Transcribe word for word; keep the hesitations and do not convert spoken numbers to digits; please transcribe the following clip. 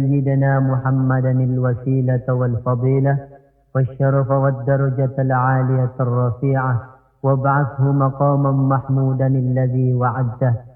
سيدنا محمدا الوسيلة والفضيلة والشرف والدرجة العالية الرفيعة، وابعثه مقاما محمودا الذي وعدته.